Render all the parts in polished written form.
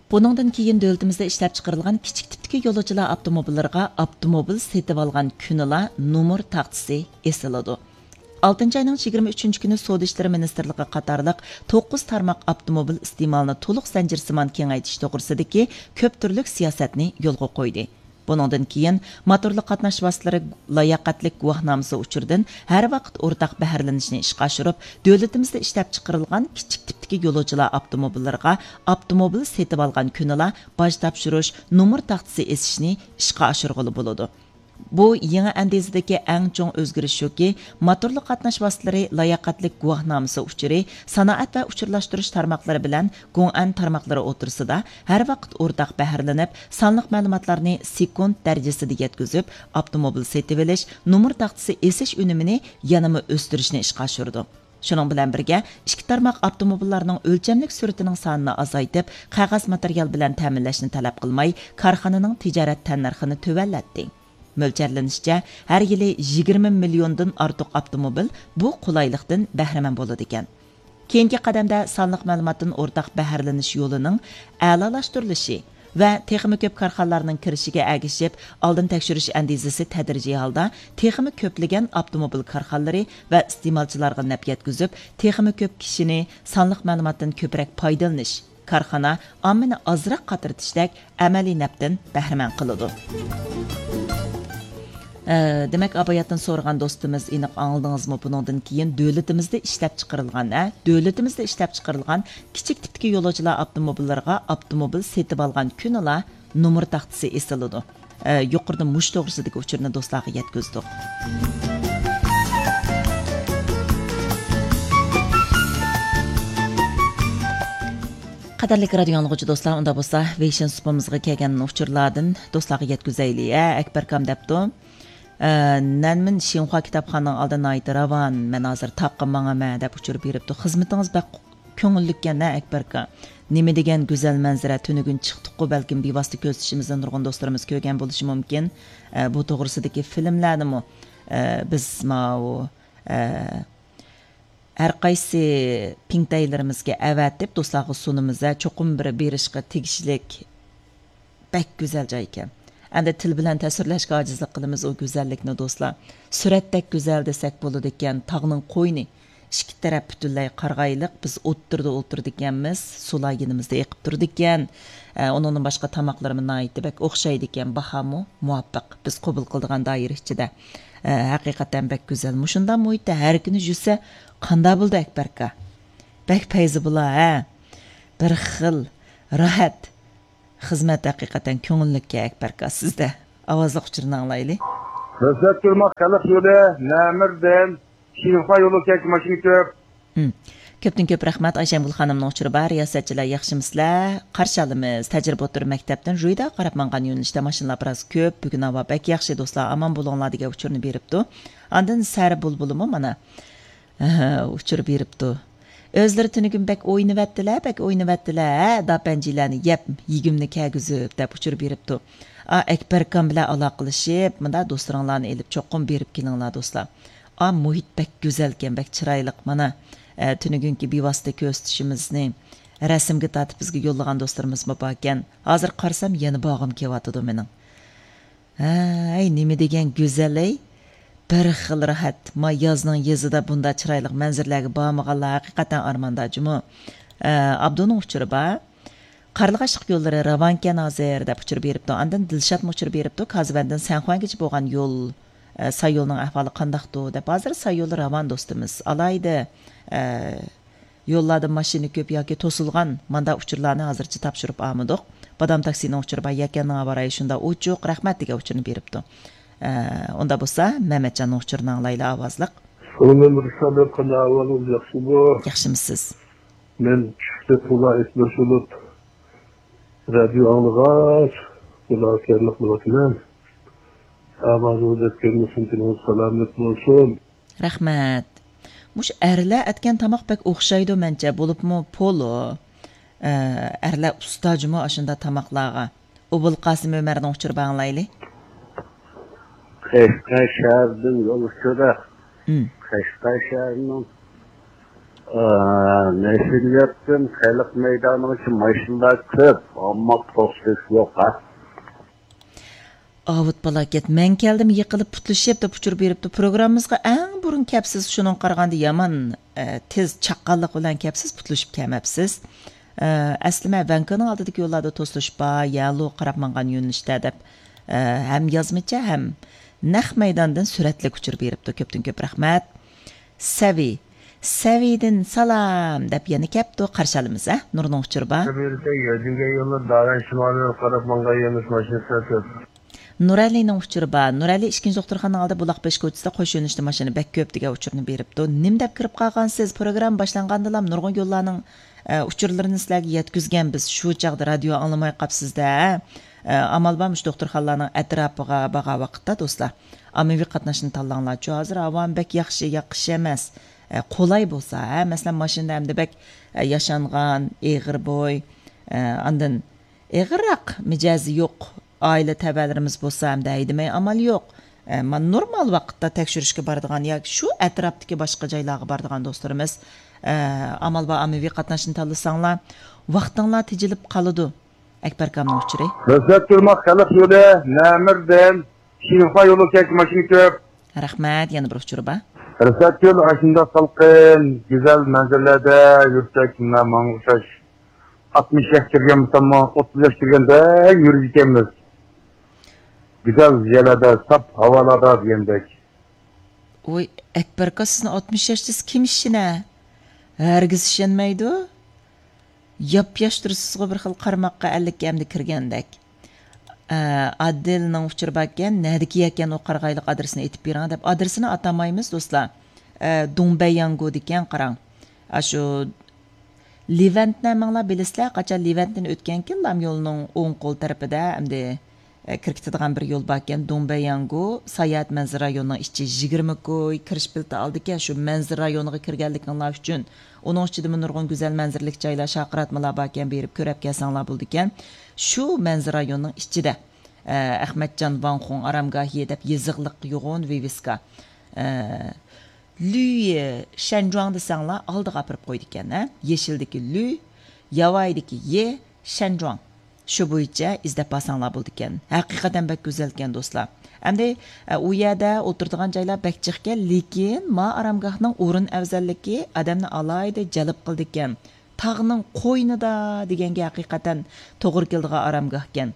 Buningdan keyin dövlətimizdə ishlab chiqarilgan kichik tipdagi yo'lovchilar avtomobillariga avtomobil setib olgan kunilar nomer taxtisi esiladi. 6 ayning 23 kuni Savdo ishlari ministrligi qatorliq 9 tarmoq avtomobil iste'molini to'liq zanjirsimon kengaytirish to'g'risidagi ko'p turli siyosatni yo'lga qo'ydi. Buningdan keyin motorli qatnash vositalari layoqatlik guvohnomasi uchurdan har vaqt o'rtaq baharlanishni ishga oshirib, davlatimizda ishlab chiqarilgan kichik tipdagi yo'lovchilar avtomobillariga avtomobil setib olgan kunilar boj topshirish, nomer taxtisi esishni ishga oshirg'ili bo'ladi. Bu yangi andezidagi eng chong o'zgarish shuki, motorli qatnash vositalari layoqatlik guvohnomasi uchuri sanoat va uchurlashtirish tarmoqlari bilan Gong'an tarmoqlari o'tirsida har vaqt o'rtaq baharlanib, sonliq ma'lumotlarni sekund darajasida yetkazib, avtomobil setib olish, nomer taxtisi esish unumini yanama o'stirishni ishga oshirdi. Shuning bilan birga ikki tarmoq avtomobillarning o'lchamlik suratining sonini azaytib, qog'oz material bilan ta'minlashni talab qilmay, korxonaning tijorat tannarxini tuvallatdi. Mo'ljallanishcha, har yili 20 milliondan ortiq avtomobil bu qulaylikdan bahramand bo'ladi ekan. Keyingi qadamda sonliq ma'lumotdan o'rtaq baharlanish yo'lining a'lolashtirilishi va texmi ko'p korxonalarning kirishiga agishib, oldin tekshirish andizasi tadrijiy holda texmi ko'plagan avtomobil korxonalari va iste'molchilarga naf yetkazib, texmi ko'p kishini sonliq ma'lumotdan ko'proq foydalanish, korxona ommani ozroq qatirtishdek amaliy nafdan bahramand qiladi. Demek abayatdan so'ragan do'stimiz aniq angladingizmi, bundan keyin davlatimizda ishlab chiqarilgan kichik tipdagi yo'lovchilar avtomobillariga avtomobil setib olgan kunilar nomer taxtisi esiladi. Yuqorida mush to'g'risidagi uchurni do'stlarga yetkazdik. Qadarli radio anglag'uvchi do'stlar, unda bo'lsa, Vision supamizga kelgan uchurlardan do'stlarga yetkazaylik. Akbar kam debdi. Nanmin Xinhua kitobxonaning oldini aytdi, "Ravan, men hozir taqqa mangama" deb uchirib beribdi. Xizmatingiz bak ko'ngillikkan Akbarka. Nima degan go'zal manzara tunugun chiqdi-ku, balkim bevosita ko'rsatishimizdan nurg'un do'stlarimiz ko'rgan bo'lishi mumkin. Bu to'g'risidagi filmlarnimi biz har qaysi pingtaylarimizga avatib do'stlarga sunimizda cho'qim bir berishga tegishlik bak go'zal joy ekan. Endi til bilan tasvirlashga ojizlik qilamiz o go'zallikni do'stlar. Suratdek go'zal desak bo'ladi ekan, tog'ning qo'yni. Ikki taraf butunlay qarg'ayliq, biz o'tirdik ekanmiz, sulayginimizda eqib turdik ekan. Onun boshqa tamoqlarimni aytib, bak o'xshaydi ekan, bahamu muvaffaq. Biz qabul qildigan doira ichida. Haqiqatan bak go'zal. Mushundan muhitda har kuni yursa, qanday bo'ldi Akbarka? Bak fayzi bular, bir xil rahat. Xizmat haqiqatan ko'ngillikka Akbarka sizda. Ovozli uchirini anglaylik. Hizmet durmak xalq yo'li, Namirdan Xinhua yo'li kek mashina ko'p. Ko'pdan ko'p rahmat Ayshangul xonimning uchiri bor. Riyosatchilar yaxshimisizlar? Qarshi olamiz. Tajriba o'tir maktabdan Ruyda qarab mangan yo'nalishda mashinalar biroz ko'p. Bugun havo bak yaxshi do'stlar. Aman bo'linglar degan uchurni beribdi. Ondan sari bulbulimi mana uchirib beribdi. Özleri tünügün bek oynavatdilar, dapanjilarni yeb, yigimni kagizib deb uchirib beribdi. Akbarkam bilan aloqalashib, menda do'stlaringlarni elib cho'qim berib kelinglar do'stlar. Muhit bek go'zal ekan, bek chiroyli mana. Tünügünki bevosita ko'rsatishimizni rasmga tortib bizga yo'llagan do'stlarimiz bor ekan. Hozir qarsam yana bog'im kelyotdi mening. Ay, nima degan go'zal-ey. Bir xil rahat, ma yozning yezida bunda chiroyli manzarlarga bormaganlar haqiqatan armonda jumu. Abduning uchiri bor. Qarlig'ashiq yo'llari Ravankan hozir deb uchirib beribdi. Ondan Dilshod uchirib beribdi. Kazibandan Sanxuangacha bo'lgan yo'l, say yo'lning ahvoli qandaqdi deb. Hozir say yo'li Ravan do'stimiz. Alayda yo'llarda mashina ko'p yoki to'silgan manda uchurlarni hozircha topshirib olmadik. Badam taksining uchiri bor ekanini boray shunda uchuq rahmat degan uchurni beribdi. Onda bo'lsa Mehmetjon uchurni anglayli ovozliq. So'ngdan bir sabab qanday ahvolingiz yaxshi bu? Yaxshimisiz? Men tushda to'la eslar bo'lib radio anglag'ach, ularga qilyapman. Avazingizga kelmasliginiz salomat bo'lsin. Rahmat. Mush erlar atgan tomoq bek o'xshaydi mencha, bo'libmi polo. Erlar ustajimi ashunda tomoqlarga. Ubul Qosim Umarning uchirib anglayli. Qashqar shahrning yo'li ustida. Qashqar shahrining Neşiliyatın Xalq meydanı için maşınlar köp, ama prosesi yok ha. Avut balaket, men keldim yıqılıp putluşup da puçur beripdi. Programımızga eng burun kepsiz şunun qaraganda yaman tez chaqqanlik bilan kepsiz putluşup kelmapsiz. Aslima bankaning oldidagi yo'llarda to'slashpa, yalo qarab mangan yo'nalishda deb ham yozmacha ham naq maydondan suratlar uçur beripdi. Ko'pdan ko'p rahmat. Savidan salam deb yana kepdi qarşalımız ha. Nurning uçurba. Birlikte yedinge yılda dağın şimalına qarab mangan yo'nalish mashinasi köp. Nuralining uçurba. Nurali 2-chi doktorxonaning oldida Buloqbesh ko'chasida qo'sh yo'nalishda mashina bak ko'p degan uchurni beribdi. Nim deb kirib qolgansiz? Program boshlangandalam nurg'un yo'llarning uchurlarini sizlarga yetkazganmiz. Shu chaqda radio anglamay qolibsizda. Amal bo'lmish doktorxonalarning atrofiga borgan vaqtda do'stlar. Ommaviy qatnashni tanlanglar. Chu hozir avam bak yaxshi emas. Qolay bo'lsa, masalan mashinada hamda bak yashangan, eg'ir bo'y, andan eg'irroq mijozi yo'q aile təbələrimiz bolsa hamda haydamay amal yo'q. Man normal vaqtda tekshirishga boradigan yoki shu atrofdagi boshqa joylarga boradigan do'stlarimiz amal va ommaviy qatnashni tanlasanglar, vaqtinglar tejilib qoladi. Akbar kamning uchuri. Rəsət durmaq Xalq yo'li, Namirdan Şirinfa yolu kek maşini köp. Rahmat, yana bir uchur ba. Rəsət yolu aşında salqin, güzel manzarlarda yursak, mang'ushash 60 yaş kirgan musamman 30 yaş kirganda yurib ekanmiz. Güzel yerlerde, sap havalarda diyendek. Oy, Akbar ka sizni 60 yaşsiz kim ishine? Hergiz ishonmaydi. Yap-yosh turibsizga bir xil qarmoqqa 50 kamda kirgandek. Adilning uchur bakkan, nadiki ekan o qarg'ayliq adresini aytib bering deb adresini atamaymiz do'stlar. Dongbayango degan qarang. Shu Levantni manglar bilasizlar, qachon Levantdan o'tgankin lam yo'lining o'ng qo'l tarafida hamda kirkitadigan bir yo'l bor ekan. Dongbayango Sayat manzara rayonining ichi 20 ko'y kirish bilti oldi ekan. Shu manzara rayoniga kirganlikinglar uchun uning ichida nurg'un go'zal manzaralik joylar, shaqratmalar bor ekan, berib ko'rib kelsanglar bo'ldi ekan. Shu manzara rayonining ichida Ahmadjon Vanxon aramgohi deb yeziqliq yo'g'on viviska Lü Shanjuang desanglar oldiga apirib qo'ydi ekan, ha? Yeshildagi Lü, Yavaydagi Ye, Shanjuang. Shu bo'yicha izlab olsanglar bo'ldi ekan. Haqiqatan bak go'zal ekan do'stlar. Hamda u yerda o'tiradigan joylar bak chiqgan, lekin ma aramgohning o'rin afzalligi odamni alayda jalb qildi ekan. Tog'ning qo'ynida deganga haqiqatan to'g'ri keldigan aramgoh ekan.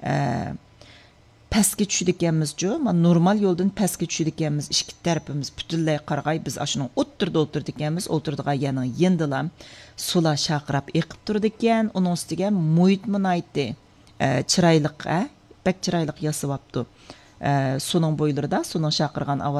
Pastga tushdi ekanmiz-ku, normal yo'ldan pastga tushdi ekanmiz. Ikki tarafimiz butunlay qarg'ay biz ashuni o'tirdi ekanmiz. O'tirdigan yana yendilam sular shaqirab eqib turdi ekan. Uning ustiga muhitmi aytdi. Chiroyliq, bak chiroyliq yasabapti. Suning bo'ylarida, suning shaqirgan